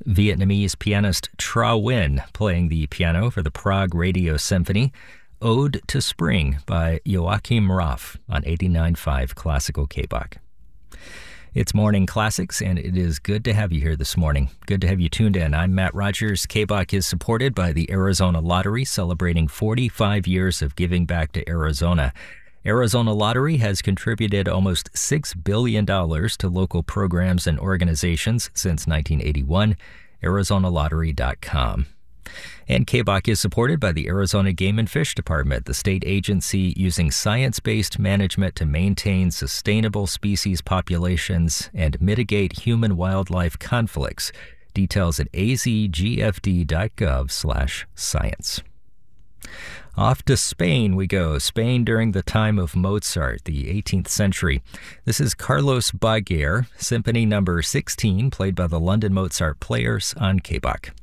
Vietnamese pianist Tra Nguyen playing the piano for the Prague Radio Symphony. Ode to Spring by Joachim Raff on 89.5 Classical KBOK. It's Morning Classics, and it is good to have you here this morning. Good to have you tuned in. I'm Matt Rogers. KBOK is supported by the Arizona Lottery, celebrating 45 years of giving back to Arizona. Arizona Lottery has contributed almost $6 billion to local programs and organizations since 1981. ArizonaLottery.com. And KBOK is supported by the Arizona Game and Fish Department, the state agency using science-based management to maintain sustainable species populations and mitigate human-wildlife conflicts. Details at azgfd.gov/science. Off to Spain we go. Spain during the time of Mozart, the 18th century. This is Carlos Baguer, Symphony Number 16, played by the London Mozart Players on KBOK.